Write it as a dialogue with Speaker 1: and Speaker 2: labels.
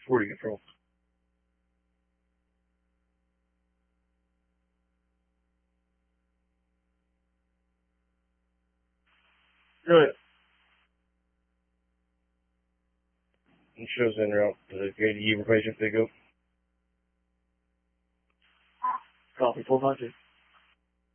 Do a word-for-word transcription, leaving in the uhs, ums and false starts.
Speaker 1: forty control. Really? It shows en route to the K D E replacement pickup.
Speaker 2: Copy, four five two.